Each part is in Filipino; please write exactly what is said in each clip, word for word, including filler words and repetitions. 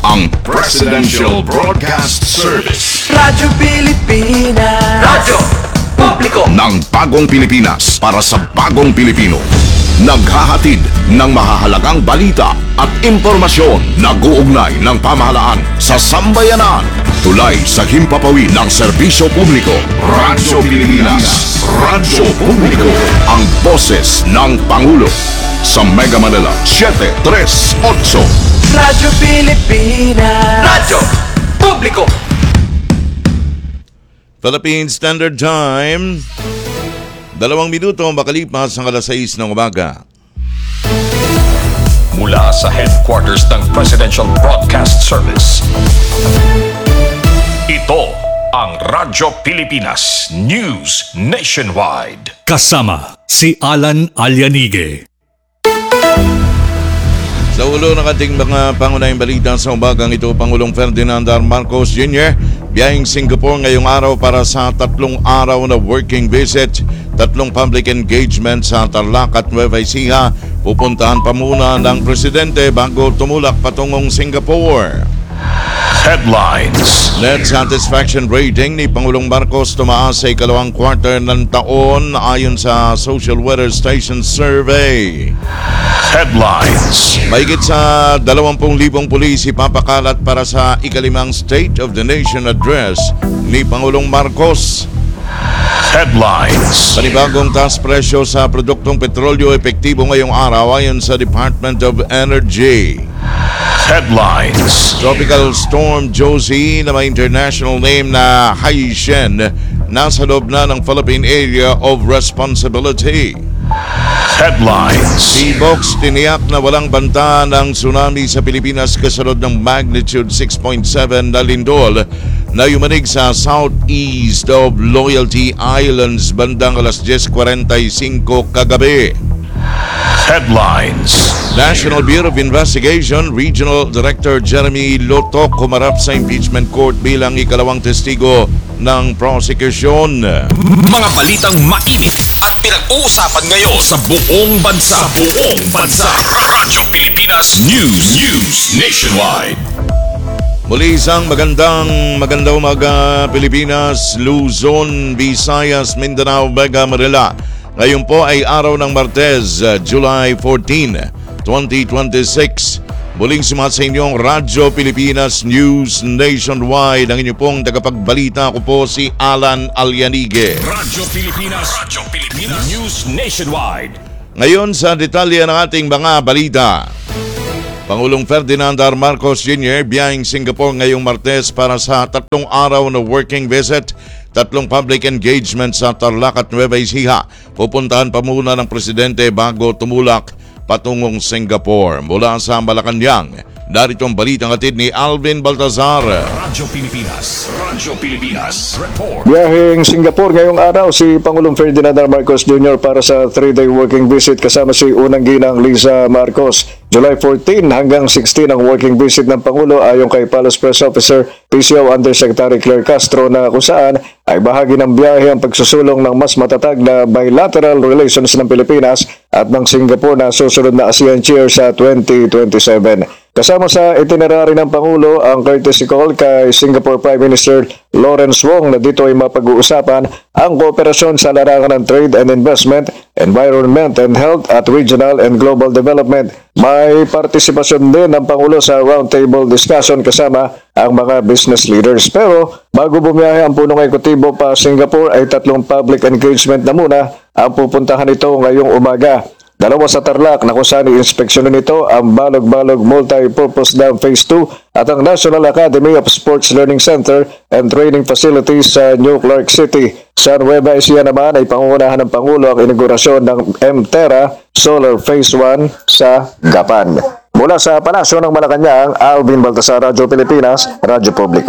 ang Presidential Broadcast Service. Radyo Pilipinas. Radyo Publiko ng bagong Pilipinas para sa bagong Pilipino. Naghahatid ng mahahalagang balita at impormasyon na guugnay ng pamahalaan sa sambayanan. Tulay sa himpapawid ng serbisyo publiko. Radyo Pilipinas. Radyo Publiko. Ang boses ng Pangulo. Sa Mega Manila, seven three eight. Radyo Pilipinas. Radyo Publiko. Philippine Standard Time. Dalawang minuto makalipas ang alas sais ng umaga. Mula sa headquarters ng Presidential Broadcast Service. Ito ang Radyo Pilipinas News Nationwide. Kasama si Alan Alianige. Sa ulo ng ating mga pangunahing balita sa umagang ito, Pangulong Ferdinand R. Marcos Junior biyaheng Singapore ngayong araw para sa tatlong araw na working visit, tatlong public engagement sa Tarlac at Nueva Ecija. Pupuntahan pa muna ng presidente bago tumulak patungong Singapore. Headlines. Net satisfaction rating ni Pangulong Marcos tumaas sa ikalawang quarter ng taon ayon sa Social Weather Station Survey. Headlines. Mahigit sa dalawampu libong pulis ipapakalat para sa ikalimang State of the Nation Address ni Pangulong Marcos. Headlines. Panibagong taas presyo sa produktong petrolyo epektibo ngayong araw ayon sa Department of Energy. Headlines. Tropical Storm Josie na may international name na Haishen nasa loob na ng Philippine Area of Responsibility. Headlines. Si Box tiniyak na walang banta ng tsunami sa Pilipinas kasunod ng magnitude six point seven na lindol na yumanig sa southeast of Loyalty Islands bandang alas ten forty-five kagabi. Headlines. National Bureau of Investigation Regional Director Jeremy Lotok humarap sa impeachment court bilang ikalawang testigo ng prosecution. Mga balitang mainit at pinag-uusapan ngayon sa buong bansa. Sa buong bansa. Radyo Pilipinas News. News Nationwide. Muli isang magandang magandang umaga Pilipinas, Luzon, Visayas, Mindanao, Mega Manila. Ngayon po ay araw ng Martes, July fourteenth, twenty twenty-six. Muling sumat sa inyong Radyo Pilipinas News Nationwide. Ang inyong pong tagapagbalita ko po si Alan Alianige. Radyo Pilipinas. Radyo Pilipinas News Nationwide. Ngayon sa detalye ng ating mga balita. Pangulong Ferdinand R. Marcos Junior biyaheng Singapore ngayong Martes para sa tatlong araw na working visit, tatlong public engagement sa Tarlac at Nueva Ecija. Pupuntahan pa muna ng presidente bago tumulak patungong Singapore. Mula sa Malacanang, narito ang balitang hatid ni Alvin Baltazar. Radyo Pilipinas. Radyo Pilipinas. Report. Biyaheng Singapore ngayong araw si Pangulong Ferdinand R. Marcos Junior para sa three-day working visit kasama si Unang Ginang Liza Marcos. July fourteenth hanggang sixteen ang working visit ng Pangulo ayon kay Palace Press Officer P C O Undersecretary Claire Castro na kung saan ay bahagi ng biyahe ang pagsusulong ng mas matatag na bilateral relations ng Pilipinas at ng Singapore na susunod na ASEAN Chair sa twenty twenty-seven. Kasama sa itinerary ng Pangulo ang courtesy call kay Singapore Prime Minister Lawrence Wong na dito ay mapag-uusapan ang kooperasyon sa larangan ng trade and investment, environment and health at regional and global development. May partisipasyon din ng Pangulo sa roundtable discussion kasama ang mga business leaders. Pero bago bumiyahe ang punong ekutibo pa Singapore ay tatlong public engagement na muna ang pupuntahan ito ngayong umaga. Dalawa sa Tarlac na kung saan i-inspeksyonin nito ang Balog-Balog Multi-Purpose Dam Phase two at ang National Academy of Sports Learning Center and Training Facilities sa New Clark City. Sa Nueva Ecija naman ay pangungunahan ng Pangulo ang inaugurasyon ng M-Terra Solar Phase one sa Gapan. Mula sa Palasyo ng Malacanang, Alvin Baltasar, Radyo Pilipinas, Radyo Publiko.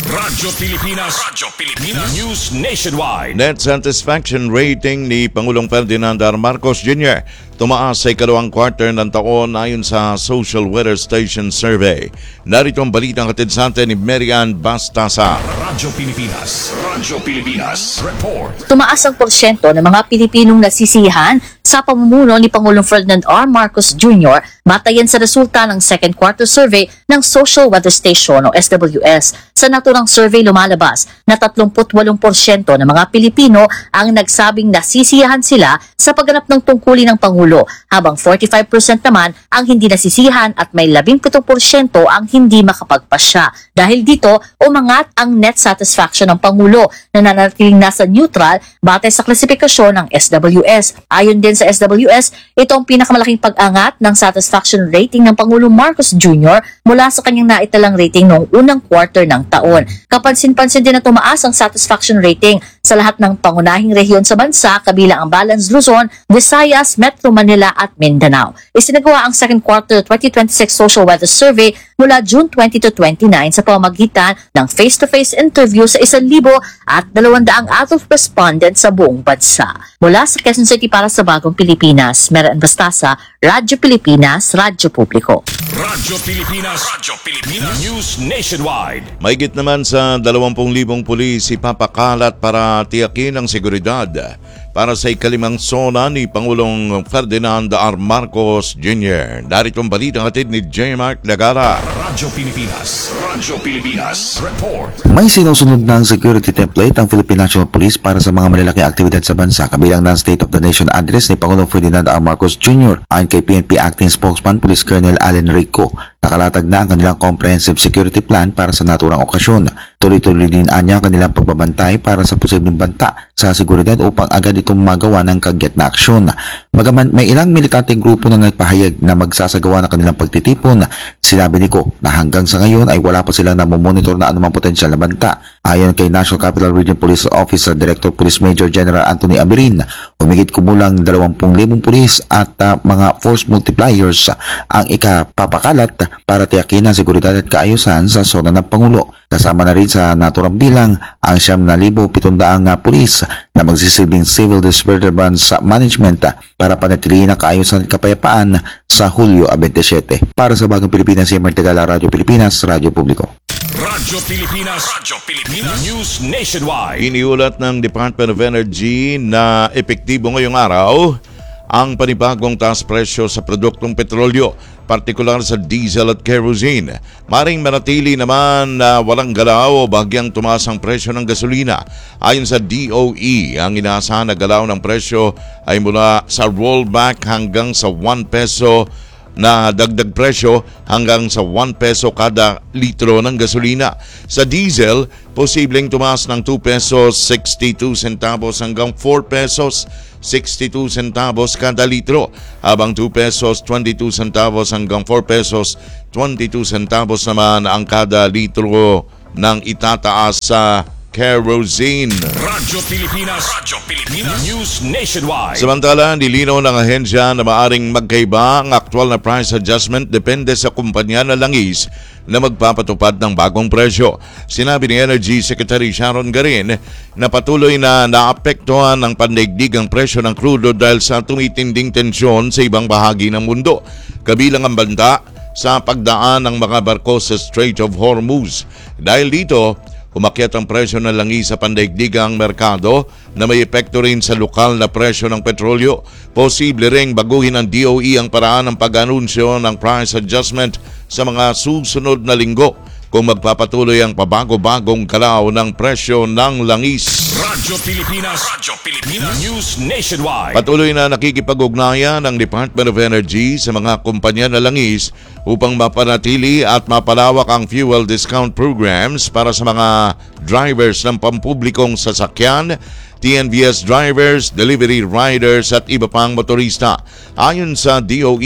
Radyo Pilipinas. Radyo Pilipinas. News Nationwide. Net satisfaction rating ni Pangulong Ferdinand R. Marcos Junior tumaas sa ikalawang quarter ng taon ayon sa Social Weather Station Survey. Narito ang balitang hatid sa atin ni Marian Bastasa. Radyo Pilipinas. Radyo Pilipinas. Report. Tumaas ang porsyento ng mga Pilipinong nasisiyahan sa pamumuno ni Pangulong Ferdinand R. Marcos Junior batayan sa resulta ng second quarter survey ng Social Weather Station o S W S. Sa naturang survey lumalabas na tatlumpu't walong porsyento ng mga Pilipino ang nagsabing nasisiyahan sila sa pagganap ng tungkulin ng Pangulo, habang forty-five percent naman ang hindi nasisiyahan at may labing pitong porsyento ang hindi makapagpasya. Dahil dito, umangat ang net satisfaction ng Pangulo na nanatiling nasa neutral batay sa klasifikasyon ng S W S. Ayon din sa S W S, ito ang pinakamalaking pag-angat ng satisfaction rating ng Pangulong Marcos Junior mula sa kanyang naitalang rating noong unang quarter ng taon. Kapansin-pansin din na tumaas ang satisfaction rating sa lahat ng pangunahing rehiyon sa bansa kabilang ang Balance Luzon, Visayas, Metro Manila at Mindanao. Isinagawa ang second quarter twenty twenty-six Social Weather Survey mula June twenty to twenty-nine sa pamamagitan ng face-to-face interview sa isang libo at dalawandaang adult respondents sa buong bansa. Mula sa Quezon City para sa Bagong Pilipinas, Marian Bastasa, Radyo Pilipinas, Radyo Publiko. Radyo Pilipinas. Radyo Pilipinas. News Nationwide. Mahigit naman sa dalawampung libong pulis ipapakalat para tiyakin ang seguridad para sa ikalimang sona ni Pangulong Ferdinand R. Marcos Junior Narito ang balitang hatid ni J. Mark Lagara. Radyo Pilipinas. Radyo Pilipinas. Report. May sinusunod ng security template ang Philippine National Police para sa mga malalaking aktibidad sa bansa kabilang ng State of the Nation address ni Pangulong Ferdinand R. Marcos Junior Ayon kay P N P Acting Spokesman Police Colonel Allen Rico, nakalatag na ang kanilang comprehensive security plan para sa naturang okasyon. Tuloy-tuloy din anya ang kanilang pagbabantay para sa posibleng banta sa seguridad upang agad itong magawa ng kagyat na aksyon. Bagaman may ilang militanteng grupo na nagpahayag na magsasagawa ng kanilang pagtitipon, sinabi ni Ko na hanggang sa ngayon ay wala pa silang namomonitor na anumang potensyal na banta. Ayon kay National Capital Region Police Officer Director Police Major General Anthony Abirin, humigit kumulang dalawampung libong pulis at uh, mga force multipliers ang ikapapakalat para tiyakin ang seguridad at kaayusan sa zona ng Pangulo. Kasama na rin sa naturang bilang ang siyam na libo pitungdaang pulis na magsisilbing civil disturbance management para panatilihin ang kaayusan at kapayapaan sa Hulyo twenty-seven. Para sa Bagong Pilipinas, si Martigala, Radyo Pilipinas, Radyo Publiko. Radyo Pilipinas. Radyo Pilipinas. News Nationwide. Iniulat ng Department of Energy na epektibo ngayong araw ang panibagong taas presyo sa produktong petrolyo, partikular sa diesel at kerosene. Maring manatili naman na walang galaw o bagyang tumaas ang presyo ng gasolina. Ayon sa D O E, ang inaasahan na galaw ng presyo ay mula sa rollback hanggang sa one peso na dagdag presyo hanggang sa one peso kada litro ng gasolina. Sa diesel, posibleng tumaas ng two pesos sixty-two centavos hanggang four pesos sixty-two centavos kada litro, habang two pesos twenty-two centavos hanggang four pesos twenty-two centavos naman ang kada litro ng itataas sa kerosene. Radyo Pilipinas. Radyo Pilipinas. News Nationwide. Samantala, nilinaw ng ahensya na maaring magkaiba ang aktual na price adjustment depende sa kumpanya na langis na magpapatupad ng bagong presyo. Sinabi ni Energy Secretary Sharon Garin na patuloy na naapektuhan ng pandaigdig ang presyo ng krudo dahil sa tumitinding tensyon sa ibang bahagi ng mundo, kabilang ang banta sa pagdaan ng mga barko sa Strait of Hormuz. Dahil dito, umakyat ang presyo ng langis sa pandaigdigang merkado na may epekto rin sa lokal na presyo ng petrolyo. Posible ring baguhin ng D O E ang paraan ng pag-anunsyo ng price adjustment sa mga susunod na linggo kung magpapatuloy ang pabago-bagong galaw ng presyo ng langis. Radyo Pilipinas. Radyo Pilipinas. News Nationwide. Patuloy na nakikipag-ugnayan ng Department of Energy sa mga kumpanya na langis upang mapanatili at mapalawak ang fuel discount programs para sa mga drivers ng pampublikong sasakyan, T N V S drivers, delivery riders at iba pang motorista. Ayon sa D O E,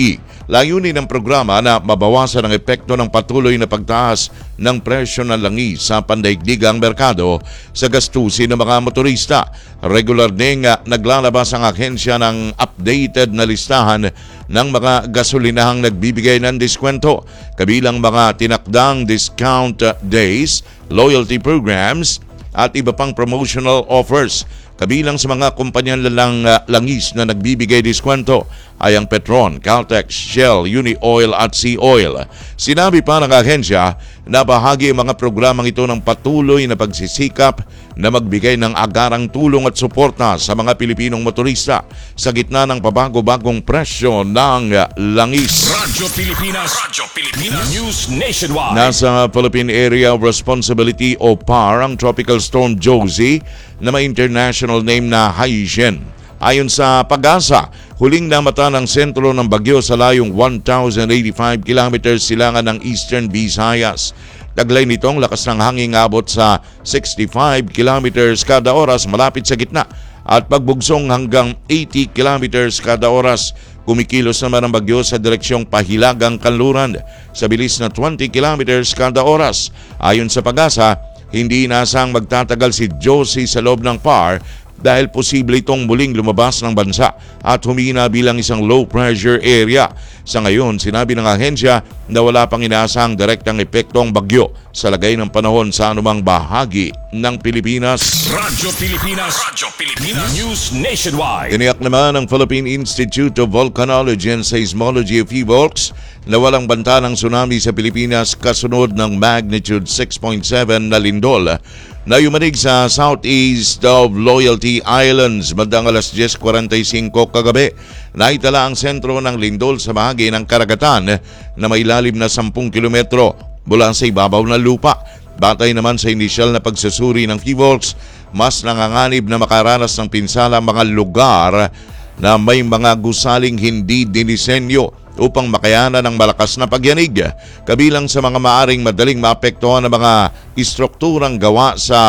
Layunin ng programa na mabawasan ang epekto ng patuloy na pagtaas ng presyo ng langis sa pandaigdigang merkado sa gastusin ng mga motorista. Regular ding uh, naglalabas ang ahensya ng updated na listahan ng mga gasolinahang nagbibigay ng diskwento, kabilang mga tinakdang discount days, loyalty programs at iba pang promotional offers. Kabilang sa mga kumpanya lang uh, langis na nagbibigay diskwento ay ang Petron, Caltex, Shell, Unioil at Sea Oil. Sinabi pa ng ahensya na bahagi ang mga programang ito ng patuloy na pagsisikap na magbigay ng agarang tulong at suporta sa mga Pilipinong motorista sa gitna ng pabago-bagong presyo ng uh, langis. Radyo Pilipinas, Radyo Pilipinas, News Nationwide. Nasa Philippine Area of Responsibility o P A R ang Tropical Storm Josie na may international name na Haishen. Ayon sa Pag-asa, huling namata ng sentro ng bagyo sa layong one thousand eighty-five kilometers silangan ng Eastern Visayas. Taglay nitong lakas ng hangin abot sa sixty-five kilometers kada oras malapit sa gitna at pagbugsong hanggang eighty kilometers kada oras. Kumikilos naman ang bagyo sa direksyong Pahilagang Kanluran sa bilis na twenty kilometers kada oras. Ayon sa Pag-asa, hindi inaasang magtatagal si Josie sa loob ng P A R dahil posible itong muling lumabas ng bansa at humina bilang isang low-pressure area. Sa ngayon, sinabi ng ahensya na wala pang inaasang direktang epektong bagyo sa lagay ng panahon sa anumang bahagi ng Pilipinas. Radyo Pilipinas, Radyo Pilipinas, News Nationwide. Tiniyak naman ng Philippine Institute of Volcanology and Seismology of PHIVOLCS na walang banta ng tsunami sa Pilipinas kasunod ng magnitude six point seven na lindol na yumanig sa southeast of Loyalty Islands bandang alas ten forty-five kagabi. Naitala ang sentro ng lindol sa bahagi ng karagatan na may lalim na ten kilometro mula sa ibabaw ng lupa. Batay naman sa inisyal na pagsusuri ng PHIVOLCS, mas nanganganib na makaranas ng pinsala ang mga lugar na may mga gusaling hindi dinisenyo upang makayanan ng malakas na pagyanig. Kabilang sa mga maaring madaling maapektuhan ng mga istrukturang gawa sa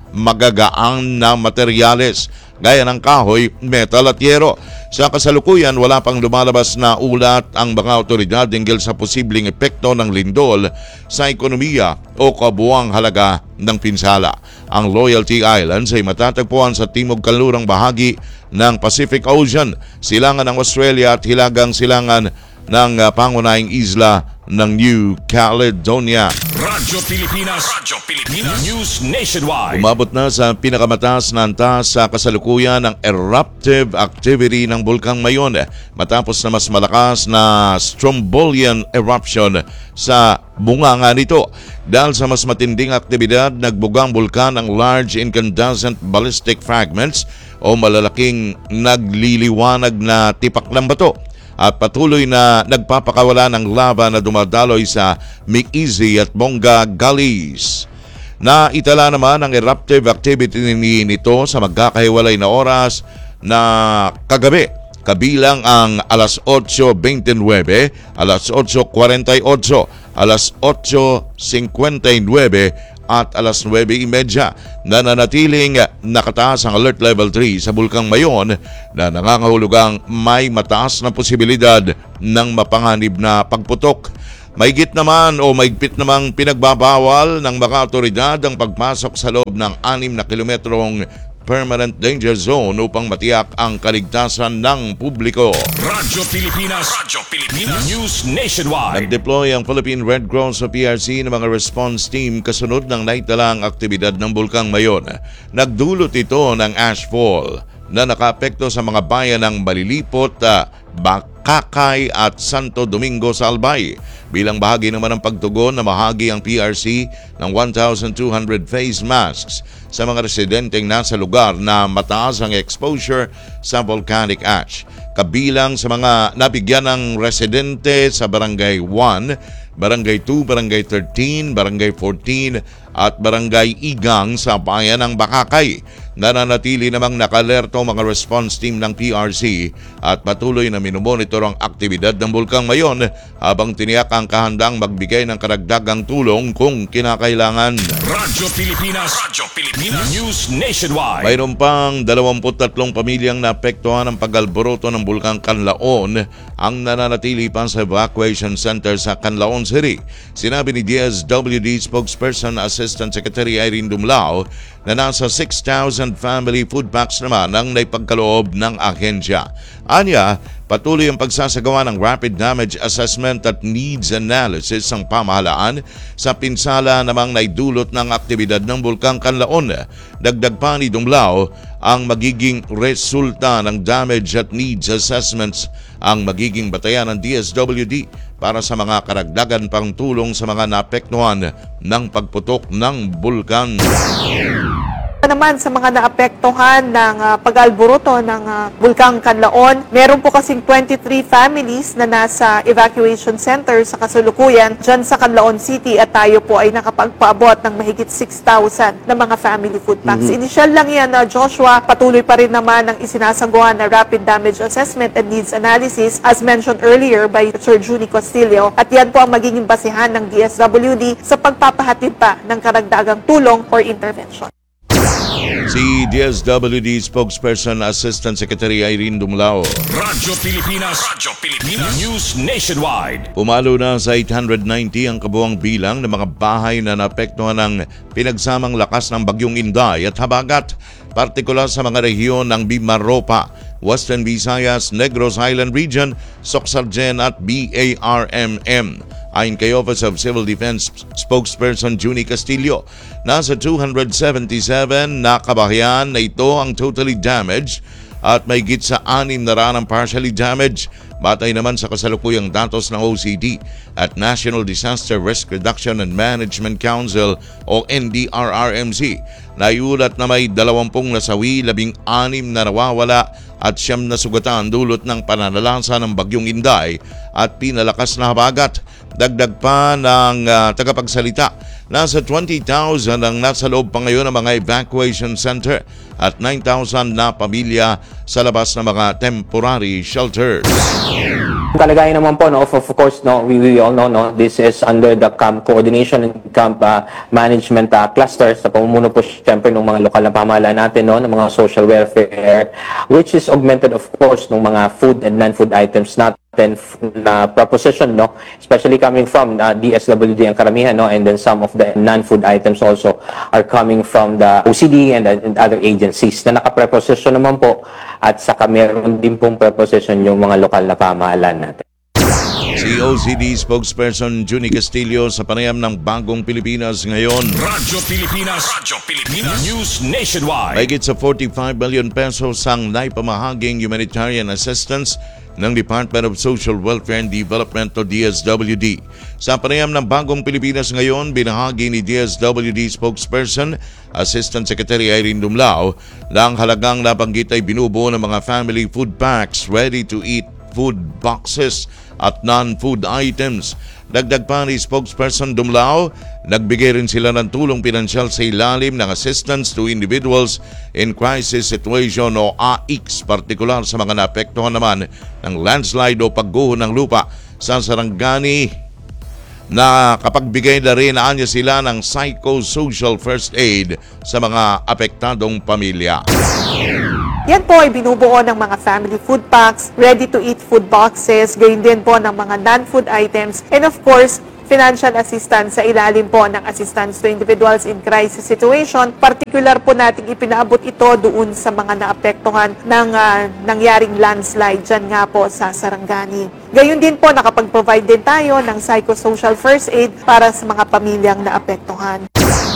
magagaang na materyales gaya ng kahoy, metal at yero. Sa kasalukuyan, wala pang lumalabas na ulat ang mga otoridad hinggil sa posibleng epekto ng lindol sa ekonomiya o kabuuang halaga ng pinsala. Ang Loyalty Islands ay matatagpuan sa timog kanlurang bahagi ng Pacific Ocean, silangan ng Australia at hilagang silangan ng uh, pangunahing isla ng New Caledonia. Radyo Pilipinas, Radyo Pilipinas, News Nationwide. Umabot na sa pinakamataas na antas sa kasalukuyan ng eruptive activity ng Bulkang Mayon matapos na mas malakas na Strombolian eruption sa bunganga nito. Dahil sa mas matinding aktibidad, nagbugang bulkan ang Large Incandescent Ballistic Fragments o malalaking nagliliwanag na tipak ng bato at patuloy na nagpapakawala ng lava na dumadaloy sa Mikizi at Bonga Gullies. Naitala naman ang eruptive activity nito sa magkakahiwalay na oras na kagabi, kabilang ang alas eight twenty-nine, alas eight forty-eight, alas eight fifty-nine at alas nine thirty na nanatiling nakataas ang Alert Level three sa Bulkang Mayon na nangangahulugang may mataas na posibilidad ng mapanganib na pagputok. Maigit naman o maigpit namang pinagbabawal ng mga otoridad ang pagpasok sa loob ng anim na kilometrong permanent danger zone upang matiyak ang kaligtasan ng publiko. Radyo Pilipinas, Radyo Pilipinas, News Nationwide. Nag-deploy ang Philippine Red Cross o P R C ng mga response team kasunod ng naitalang aktibidad ng Bulkang Mayon. Nagdulot ito ng ashfall na nakaapekto sa mga bayan ng Malilipot, uh, Bakakay at Santo Domingo sa Albay. Bilang bahagi naman ng pagtugon na mahagi ang P R C ng one thousand two hundred face masks sa mga residenteng nasa lugar na mataas ang exposure sa volcanic ash. Kabilang sa mga nabigyan ng residente sa Barangay one, Barangay two, Barangay thirteen, Barangay fourteen at Barangay Igang sa bayan ng Bakakay. Nananatili namang nakalerto mga response team ng P R C at patuloy na minomonitor ang aktibidad ng bulkang Mayon habang tiniyak ang kahandang magbigay ng karagdagang tulong kung kinakailangan. Radyo Pilipinas, Radyo Pilipinas, News Nationwide. Mayroon pang dalawampu't tatlong pamilyang naapektuhan ng pag-alboroto ng bulkang Canlaon ang nananatili pa sa evacuation center sa Canlaon City. Sinabi ni D S W D spokesperson Assistant Secretary Irene Dumlao na nasa six thousand family food packs naman ang naipagkaloob ng ahensya. Anya, patuloy ang pagsasagawa ng rapid damage assessment at needs analysis ng pamahalaan sa pinsala namang naidulot ng aktibidad ng bulkang Canlaon. Dagdag pa ni Dumlao, ang magiging resulta ng damage at needs assessments ang magiging batayan ng D S W D para sa mga karagdagan pang tulong sa mga naapektuhan ng pagputok ng bulkan. Naman sa mga naapektuhan ng uh, pag-alboruto ng uh, Bulkang Canlaon, meron po kasing twenty-three families na nasa evacuation center sa kasalukuyan dyan sa Canlaon City at tayo po ay nakapagpaabot ng mahigit six thousand na mga family food packs. Mm-hmm. Initial lang yan, uh, Joshua, patuloy pa rin naman ang isinasagawa na rapid damage assessment and needs analysis as mentioned earlier by Sir Junie Castillo at yan po ang magiging basihan ng D S W D sa pagpapahatid pa ng karagdagang tulong or intervention. Si D S W D spokesperson Assistant Secretary Irene Dumlao. Radyo Pilipinas, Radyo Pilipinas, News Nationwide. Pumalo na sa eight hundred ninety ang kabuang bilang ng mga bahay na naapektuhan ng pinagsamang lakas ng bagyong Inday at Habagat, partikular sa mga rehiyon ng Mimaropa, Western Visayas, Negros Island Region, Soxargen at B A R M M. Ayon kay Office of Civil Defense spokesperson Junie Castillo, nasa two hundred seventy-seven na kabahayan na ito ang totally damaged at may git sa anim na raan ang partially damaged. Batay naman sa kasalukuyang datos ng O C D at National Disaster Risk Reduction and Management Council o N D R R M C, naiulat na may dalawampung nasawi, labing anim na nawawala at siyam na sugatan dulot ng pananalasa ng bagyong Inday at pinalakas na habagat. Dagdag pa ng uh, tagapagsalita, nasa twenty thousand ang nasa loob pa ngayon ng mga evacuation center at nine thousand na pamilya sa labas ng mga temporary shelters. Kalagayan naman po, no, of, of course, no, we, we all know, no, this is under the camp coordination and camp uh, management uh, cluster sa pamumuno po siyempre ng mga lokal na pamahalaan natin, no, ng mga social welfare, which is augmented, of course, ng mga food and non-food items natin na proposition, no, especially coming from uh, D S W D ang karamihan, no, and then some of the non-food items also are coming from the O C D and, uh, and other agencies na naka-preposition naman po at saka meron din pong preposition yung mga lokal na pamahalaan natin. Si O C D spokesperson Junie Castillo sa panayam ng Bagong Pilipinas ngayon. Radyo Pilipinas, Radyo Pilipinas, News Nationwide. Mahigit sa forty-five billion pesos ang naipamahaging humanitarian assistance ng Department of Social Welfare and Development o D S W D. Sa panayam ng Bagong Pilipinas ngayon, binahagi ni D S W D spokesperson Assistant Secretary Irene Dumlao na ang halagang nabanggit ay binubuo ng mga family food packs, ready-to-eat food boxes at non-food items. Dagdag pa ni spokesperson Dumlao, nagbigay rin sila ng tulong pinansyal sa ilalim ng assistance to individuals in crisis situation o A I C, partikular sa mga naapektuhan naman ng landslide o pagguho ng lupa sa Sarangani, na kapagbigay na rin anya sila ng psychosocial first aid sa mga apektadong pamilya. Yan po ay binubuo ng mga family food packs, ready-to-eat food boxes, gayon din po ng mga non-food items, and of course, financial assistance sa ilalim po ng assistance to individuals in crisis situation. Particular po natin ipinaabot ito doon sa mga naapektuhan ng uh, nangyaring landslide dyan nga po sa Sarangani. Gayon din po, nakapag-provide din tayo ng psychosocial first aid para sa mga pamilyang naapektuhan.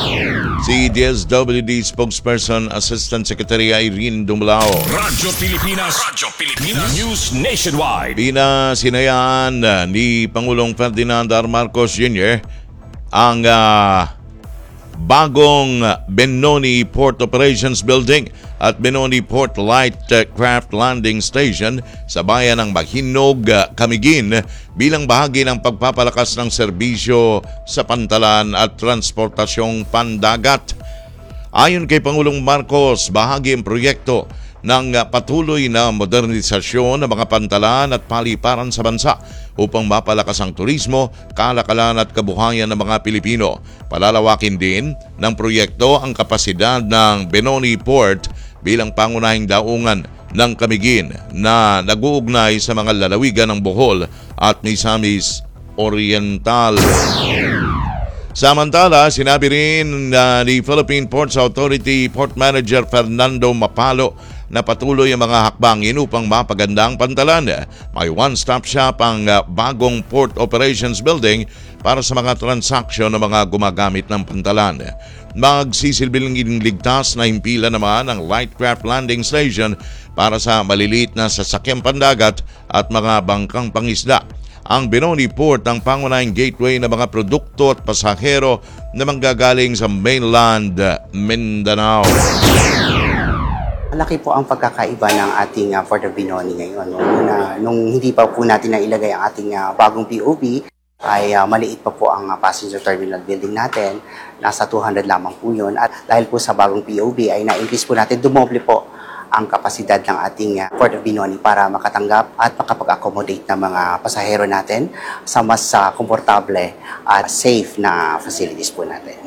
Si D S W D spokesperson Assistant Secretary Irene Dumlao. Radyo Pilipinas, Radyo Pilipinas, News Nationwide. Pinasinayaan uh, ni Pangulong Ferdinand R. Marcos Junior ang uh, bagong Benoni Port Operations Building at Benoni Port Light Craft Landing Station sa bayan ng Mahinog, Camiguin bilang bahagi ng pagpapalakas ng serbisyo sa pantalan at transportasyong pandagat. Ayon kay Pangulong Marcos, bahagi ang proyekto ng patuloy na modernisasyon ng mga pantalan at paliparan sa bansa upang mapalakas ang turismo, kalakalan at kabuhayan ng mga Pilipino. Palalawakin din ng proyekto ang kapasidad ng Benoni Port bilang pangunahing daungan ng Camiguin na nag-uugnay sa mga lalawigan ng Bohol at Misamis Oriental. Samantala, sinabi rin uh, ni Philippine Ports Authority Port Manager Fernando Mapalo na patuloy ang mga hakbangin upang mapaganda ang pantalan. May one-stop shop ang uh, bagong Port Operations Building para sa mga transaksyon ng mga gumagamit ng pantalan. Magsisilbing ligtas na himpilan naman ang Light Craft Landing Station para sa maliliit na sasakyang pandagat at mga bangkang pangisda. Ang Benoni Port ang pangunahing gateway ng mga produkto at pasahero na manggagaling sa mainland Mindanao. Malaki po ang pagkakaiba ng ating uh, Port of Benoni ngayon. No? Na, nung hindi pa po natin na ilagay ang ating uh, bagong P O B, ay uh, maliit pa po ang uh, passenger terminal building natin. Nasa two hundred lamang po yun. At dahil po sa bagong P O B ay na-increase po natin, dumoble po ang kapasidad ng ating uh, Port of Benoni para makatanggap at makapag-accommodate ng mga pasahero natin sa mas uh, komportable at safe na facilities po natin.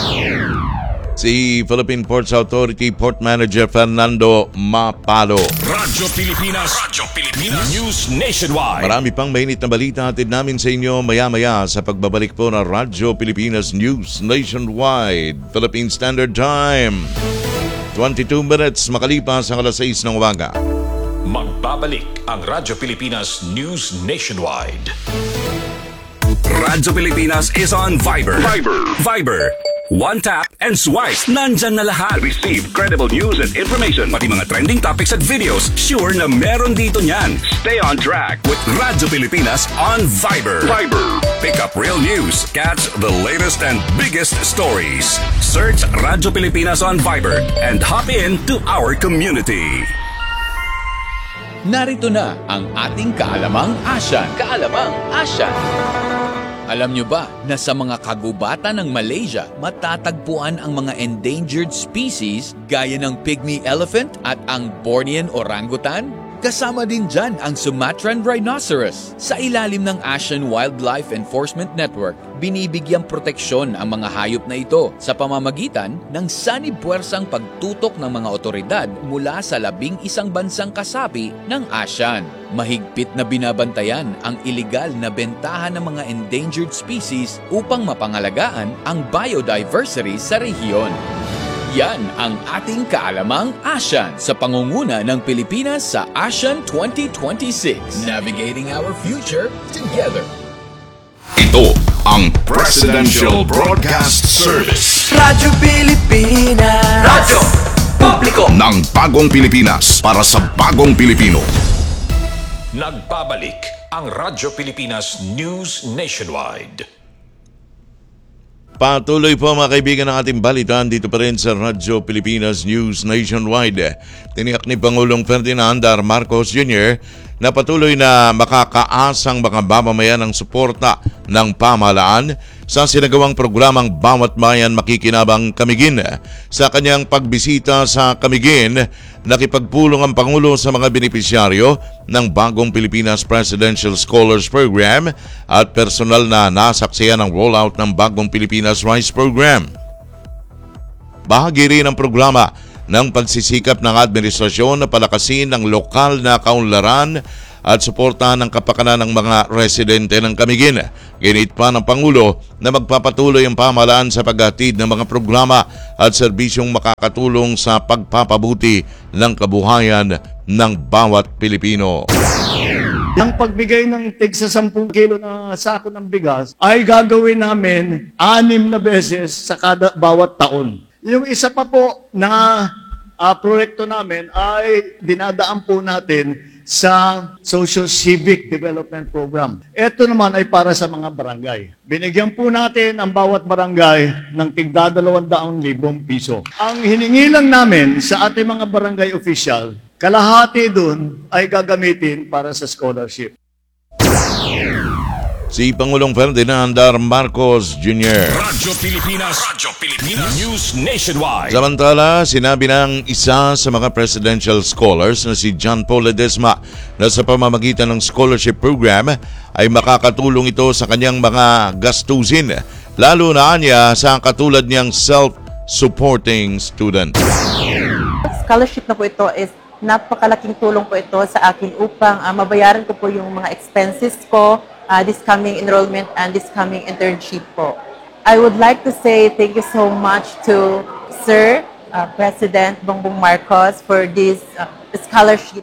Si Philippine Ports Authority Port Manager Fernando Mapalo. Radyo Pilipinas, Radyo Pilipinas, News Nationwide. Marami pang mainit na balita hatid namin sa inyo maya-maya sa pagbabalik po ng Radyo Pilipinas News Nationwide. Philippine Standard Time. twenty-two minutes makalipas ang alas sais ng umaga. Magbabalik ang Radyo Pilipinas News Nationwide. Radyo Pilipinas is on Viber. Viber. Viber. One tap and swipe. Nandyan na lahat. Receive credible news and information. Pati mga trending topics at videos. Sure na meron dito niyan. Stay on track with Radyo Pilipinas on Viber. Viber. Pick up real news. Catch the latest and biggest stories. Search Radyo Pilipinas on Viber and hop in to our community. Narito na ang ating kaalamang Asyan. Kaalamang Asyan. Alam nyo ba na sa mga kagubatan ng Malaysia, matatagpuan ang mga endangered species gaya ng pygmy elephant at ang Bornean orangutan? Kasama din dyan ang Sumatran rhinoceros. Sa ilalim ng Asian Wildlife Enforcement Network, binibigyang proteksyon ang mga hayop na ito sa pamamagitan ng sanib-puwersang pagtutok ng mga otoridad mula sa labing isang bansang kasapi ng ASEAN. Mahigpit na binabantayan ang iligal na bentahan ng mga endangered species upang mapangalagaan ang biodiversity sa rehiyon. Yan ang ating kaalamang ASEAN sa pangunguna ng Pilipinas sa ASEAN twenty twenty-six. Navigating our future together. Ito ang Presidential Broadcast Service. Radyo Pilipinas. Radyo Publiko ng bagong Pilipinas para sa bagong Pilipino. Nagbabalik ang Radyo Pilipinas News Nationwide. Patuloy po mga kaibigan ng ating balitaan dito pa rin sa Radyo Pilipinas News Nationwide. Tiniyak ni Pangulong Ferdinand R. Marcos Junior na patuloy na makakaasang mga mamamayan ng suporta ng pamahalaan sa sinagawang programang Bawat Bayan Makikinabang Camiguin. Sa kanyang pagbisita sa Camiguin, nakipagpulong ang Pangulo sa mga benepisyaryo ng bagong Pilipinas Presidential Scholars Program at personal na nasaksiyan ang rollout ng bagong Pilipinas Rice Program. Bahagi rin ang programa ng pagsisikap ng administrasyon na palakasin ng lokal na kaunlaran at suportahan ng kapakanan ng mga residente ng Camiguin. Ginit pa ng Pangulo na magpapatuloy ang pamahalaan sa paghatid ng mga programa at serbisyong makakatulong sa pagpapabuti ng kabuhayan ng bawat Pilipino. Ang pagbigay ng tig sa sampung kilo na sako ng bigas ay gagawin namin anim na beses sa kada bawat taon. Yung isa pa po na uh, proyekto namin ay dinadaan po natin sa Social Civic Development Program. Ito naman ay para sa mga barangay. Binigyan po natin ang bawat barangay ng tigda dalawang daang libong piso. Ang hiningi lang namin sa ating mga barangay official, kalahati dun ay gagamitin para sa scholarship. Si Pangulong Ferdinand R. Marcos Junior Radyo Pilipinas. Radyo Pilipinas. News Nationwide. Samantala, sinabi ng isa sa mga presidential scholars na si John Paul Ledesma na sa pamamagitan ng scholarship program ay makakatulong ito sa kanyang mga gastusin, lalo na niya sa katulad niyang self-supporting student. Scholarship na po ito is napakalaking tulong po ito sa akin upang uh, mabayaran ko po yung mga expenses ko uh, this coming enrollment and this coming internship po. I would like to say thank you so much to Sir uh, President Bongbong Marcos for this uh, scholarship.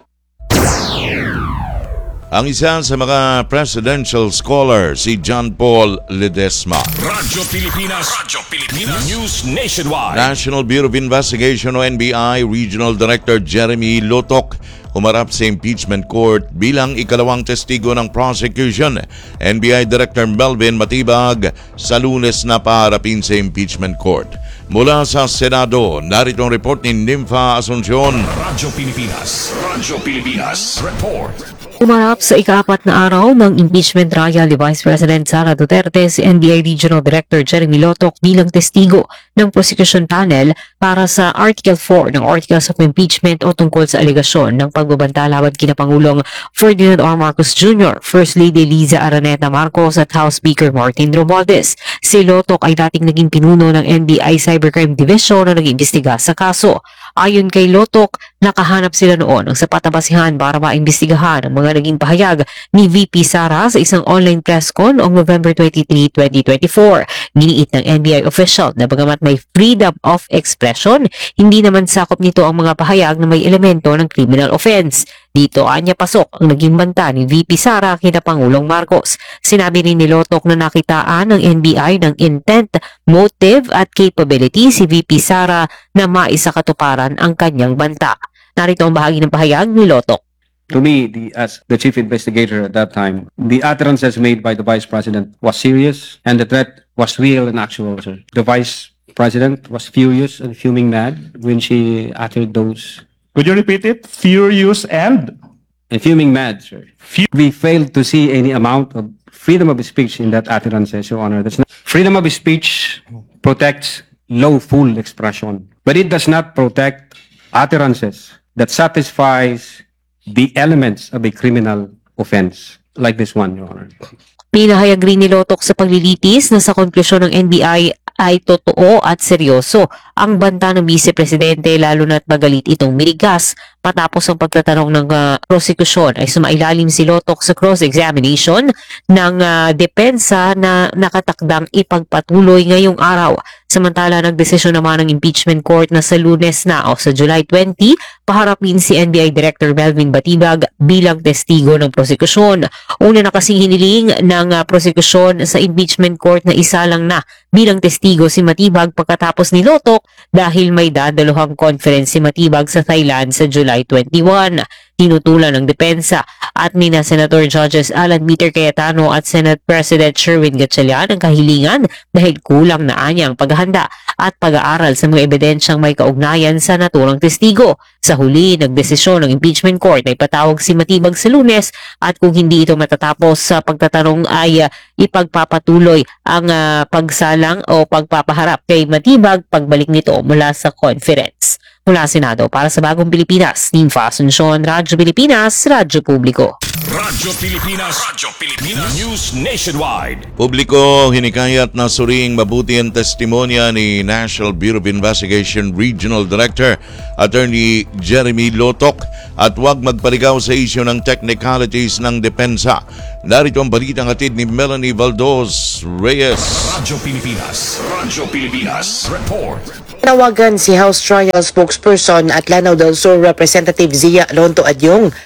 Ang isa sa mga presidential scholar, si John Paul Ledesma. Radyo Pilipinas. Radyo Pilipinas. News Nationwide. National Bureau of Investigation o N B I Regional Director Jeremy Lotok humarap sa impeachment court bilang ikalawang testigo ng prosecution. N B I Director Melvin Matibag sa Lunes na paharapin sa impeachment court. Mula sa Senado, narito ang report ni Nympha Asuncion. Radyo Pilipinas. Radyo Pilipinas. Report. Umarap sa ikaapat na araw ng impeachment trial ni Vice President Sara Duterte si N B I Regional Director Jeremy Lotok bilang testigo ng prosecution panel para sa Article four ng Articles of Impeachment o tungkol sa alegasyon ng pagbabanta laban kina Pangulong Ferdinand R. Marcos Junior, First Lady Liza Araneta Marcos at House Speaker Martin Romualdez. Si Lotok ay dating naging pinuno ng N B I Cybercrime Division na nag-imbestiga sa kaso. Ayon kay Lotok, nakahanap sila noon ng sapat na basihan para maimbestigahan ang mga naging pahayag ni V P Sara sa isang online press con noong November twenty-third, twenty twenty-four. Giniit ng N B I official na bagamat may freedom of expression, hindi naman sakop nito ang mga pahayag na may elemento ng criminal offense. Dito anya pasok ang naging banta ni V P Sara kina Pangulong Marcos. Sinabi rin ni Lotok na nakitaan ng N B I ng intent, motive at capability si V P Sara na maisakatuparan ang kanyang banta. Narito ang bahagi ng pahayag ni Lotok. To me, the, as the chief investigator at that time, the utterances made by the Vice President was serious and the threat was real and actual, sir. The Vice President was furious and fuming mad when she uttered those. Could you repeat it? Furious and? And fuming mad, sir. We failed to see any amount of freedom of speech in that utterances, Your Honor. That's not, freedom of speech protects lawful expression, but it does not protect utterances that satisfies the elements of a criminal offense like this one, Your Honor. Pinahayag rin ni Lotok sa paglilitis na sa konklusyon ng N B I ay totoo at seryoso ang banta ng Vice Presidente, lalo na't magalit itong mirigas. Matapos ang pagtatanong ng uh, prosekusyon ay sumailalim si Lotok sa cross-examination ng uh, depensa na nakatakdang ipagpatuloy ngayong araw. Samantala, nagdesisyon naman ng impeachment court na sa Lunes na o sa July twentieth, paharapin si N B I Director Melvin Matibag bilang testigo ng prosekusyon. Una na kasing hiniling ng uh, prosekusyon sa impeachment court na isa lang na bilang testigo si Matibag pagkatapos ni Lotok dahil may dadaluhang conference si Matibag sa Thailand sa July twenty-first. Tinutulan ng depensa at nina Senator Judges Alan Peter Cayetano at Senate President Sherwin Gatchalian ang kahilingan dahil kulang na anyang paghahanda at pag-aaral sa mga ebidensyang may kaugnayan sa naturang testigo. Sa huli, nagdesisyon ng impeachment court na ipatawag si Matibag sa Lunes at kung hindi ito matatapos sa pagtatanong ay uh, ipagpapatuloy ang uh, pagsalang o pagpapaharap kay Matibag pagbalik nito mula sa conference. Mula Senado para sa Bagong Pilipinas, Nympha Asuncion, Radyo Pilipinas, Radyo Publiko. Radyo Pilipinas. Radyo Pilipinas. News Nationwide. Publiko hinikayat na suring mabuti ang testimonya ni National Bureau of Investigation Regional Director Attorney Jeremy Lotok at huwag magpaligaw sa isyu ng technicalities ng depensa. Narito ang balitang hatid ni Melanie Valdos Reyes. Radyo Pilipinas. Radyo Pilipinas. Report. Tinawagan si House Trial Spokesperson at Lanao del Sur Representative Zia Alonto Adyong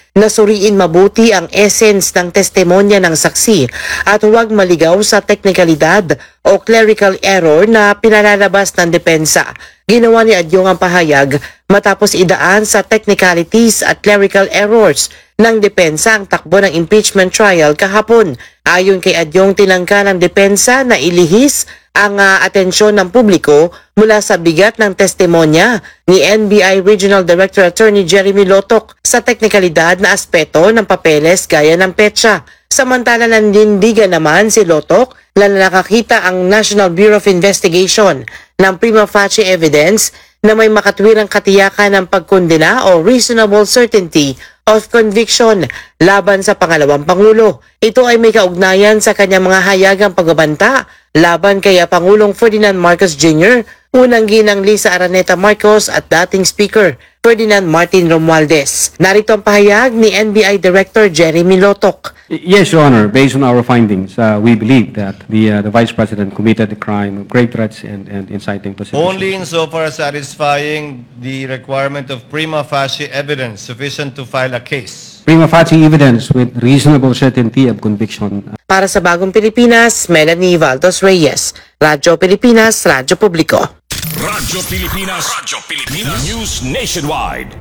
na suriin mabuti ang essence ng testimonya ng saksi at huwag maligaw sa teknikalidad o clerical error na pinalalabas ng depensa. Ginawa ni Adyong ang pahayag matapos idaan sa technicalities at clerical errors ng depensa ang takbo ng impeachment trial kahapon. Ayon kay Adyong, tinangka ng depensa na ilihis ang uh, atensyon ng publiko mula sa bigat ng testimonya ni N B I Regional Director Attorney Jeremy Lotok sa teknikalidad na aspeto ng papeles gaya ng petsa. Samantala nanindigan naman si Lotok na nakakita ang National Bureau of Investigation ng prima facie evidence na may makatwirang katiyakan ng pagkondena o reasonable certainty of conviction laban sa pangalawang Pangulo. Ito ay may kaugnayan sa kanyang mga hayagang pagbabanta laban kay Pangulong Ferdinand Marcos Junior, unang ginang Lisa Araneta Marcos at dating Speaker Ferdinand Martin Romualdez. Narito ang pahayag ni N B I Director Jeremy Lotok. Yes, Your Honor. Based on our findings, uh, we believe that the uh, the Vice President committed the crime of grave threats and, and inciting to sedition. Only insofar as satisfying the requirement of prima facie evidence sufficient to file a case. Prima facie evidence with reasonable certainty of conviction. Para sa Bagong Pilipinas, Melanie Valdos Reyes, Radyo Pilipinas, Radyo Publiko. Radyo Pilipinas, Radyo Pilipinas, News Nationwide.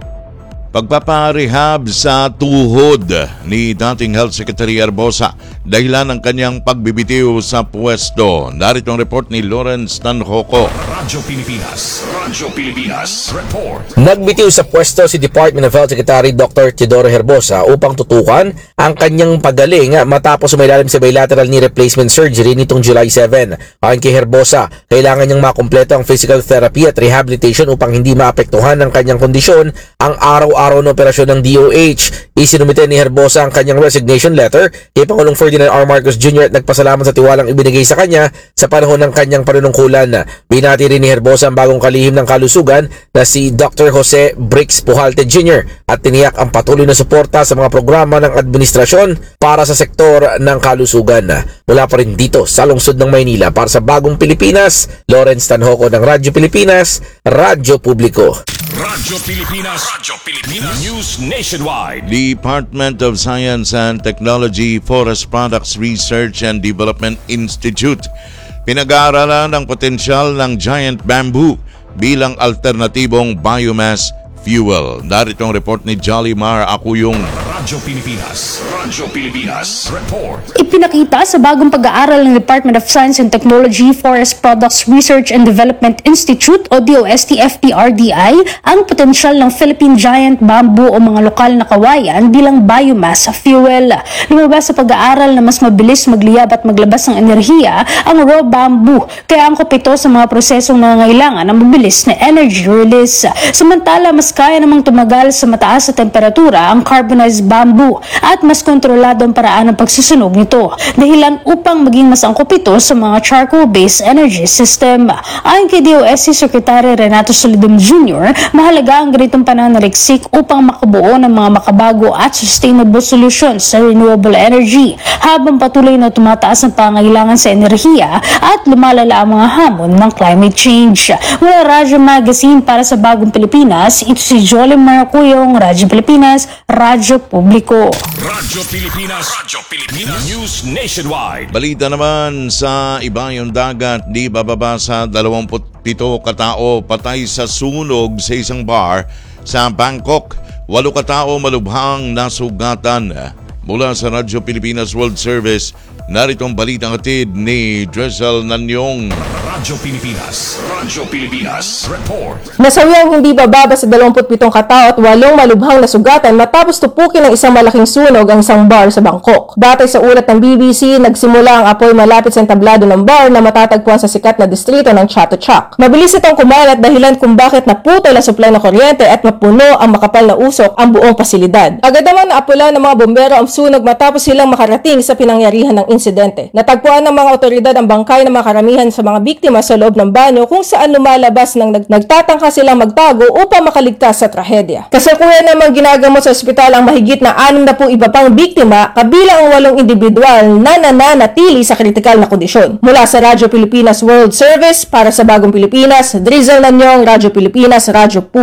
Pagpaparehab sa tuhod ni dating Health Secretary Herbosa dahilan ng kanyang pagbibitiw sa pwesto. Narito ang report ni Lawrence Tanhoco. Radyo Pilipinas, Radyo Pilipinas, report. Nagbitiw sa pwesto si Department of Health Secretary Doctor Teodoro Herbosa upang tutukan ang kanyang pagaling matapos umailalim sa bilateral knee replacement surgery nitong July seventh. Ayon kay Herbosa, kailangan niyang makumpleto ang physical therapy at rehabilitation upang hindi maapektuhan ng kanyang kondisyon ang araw-araw na operasyon ng D O H. Isinumite ni Herbosa ang kanyang resignation letter kay Pangulong Ferdinand R. Marcos Junior at nagpasalamat sa tiwalang ibinigay sa kanya sa panahon ng kanyang panunungkulan. Binati rin ni Herbosa ang bagong kalihim ng kalusugan na si Doctor Jose Brix Pujalte Junior at tiniyak ang patuloy na suporta sa mga programa ng administrasyon para sa sektor ng kalusugan. Mula pa rin dito sa lungsod ng Maynila, para sa Bagong Pilipinas, Lawrence Tanhoco ng Radyo Pilipinas, Radyo Publiko. Radyo Pilipinas, Radyo Pilipinas, News Nationwide. Department of Science and Technology Forest Products Research and Development Institute pinag-aaralan ang potensyal ng giant bamboo bilang alternatibong biomass fuel. Narito ang report ni Jolimar Acuyong. Radyo Pilipinas, Radyo Pilipinas, report. Ipinakita sa bagong pag-aaral ng Department of Science and Technology Forest Products Research and Development Institute o D O S T F P R D I ang potensyal ng Philippine Giant Bamboo o mga lokal na kawayan bilang biomass fuel. Lumabas sa pag-aaral na mas mabilis magliyab at maglabas ng enerhiya ang raw bamboo, kaya angkop ito sa mga prosesong nangangailangan ng mabilis na energy release. Samantala, mas kaya namang tumagal sa mataas na temperatura ang carbonized bamboo at mas kontrolado ang paraan ng pagsusunog nito, dahilan upang maging mas angkop ito sa mga charcoal-based energy system. Ayon kay D O S T Secretary Renato Solidum Junior, mahalaga ang ganitong pananaliksik upang makabuo ng mga makabago at sustainable solutions sa renewable energy habang patuloy na tumataas ang pangailangan sa enerhiya at lumalala ang mga hamon ng climate change. Mula Radyo Magazine para sa Bagong Pilipinas, ito si Jolimar Acuyong, Radyo Pilipinas, Radyo Publiko. Radyo Pilipinas, Radyo Pilipinas, News Nationwide. Balita naman sa Ibayong Dagat, di bababa sa dalawampu't pito katao patay sa sunog sa isang bar sa Bangkok. Walo katao malubhang nasugatan. Mula sa Radyo Pilipinas World Service, naritong balitang hatid ni Drizzle Nanyong. Radyo Pilipinas, Radyo Pilipinas, report. Nasawi ang hindi bababa sa dalawampu't pitong katao at walong malubhang nasugatan matapos tupukin ng isang malaking sunog ang isang bar sa Bangkok. Batay sa ulat ng B B C, nagsimula ang apoy malapit sa entablado ng bar na matatagpuan sa sikat na distrito ng Chatuchak. Mabilis itong kumalat dahilan kung bakit naputol ang supply ng kuryente at mapuno ang makapal na usok ang buong pasilidad. Agad naman naapula ng mga bombero ang sunog matapos silang makarating sa pinangyarihan ng insidente. Natagpuan ng mga otoridad ang bangkay ng mga karamihan sa mga biktima sa loob ng banyo kung saan lumalabas nang nag nagtatangka silang magtago upang makaligtas sa trahedya. Kasalukuyan naman ginagamot sa ospital ang mahigit na anim na po iba pang biktima, kabilang ang walong individual na nananatili sa kritikal na kondisyon. Mula sa Radyo Pilipinas World Service para sa Bagong Pilipinas, Drizzle Nanyong, Radyo Pilipinas, Radyo Publiko.